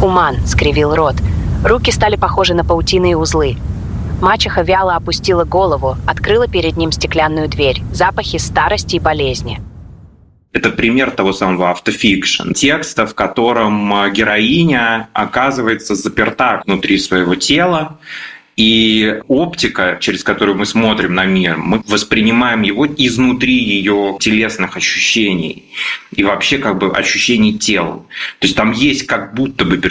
«Уман», — скривил рот. Руки стали похожи на паутиные узлы. Мачеха вяло опустила голову, открыла перед ним стеклянную дверь. Запахи старости и болезни. Это пример того самого автофикшн, текста, в котором героиня оказывается заперта внутри своего тела, и оптика, через которую мы смотрим на мир, мы воспринимаем его изнутри ее телесных ощущений и вообще ощущений тела. То есть там есть как будто бы